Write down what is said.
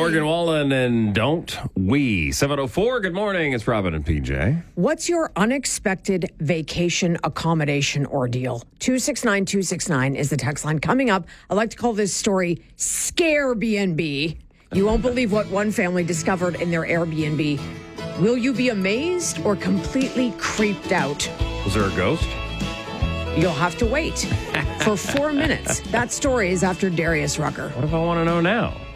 Morgan Wallen and Don't We. 7:04, good morning. It's Robin and PJ. What's your unexpected vacation accommodation ordeal? 269-269 is the text line. Coming up, I like to call this story Scare BNB. You won't believe what one family discovered in their Airbnb. Will you be amazed or completely creeped out? Was there a ghost? You'll have to wait for 4 minutes. That story is after Darius Rucker. What if I want to know now?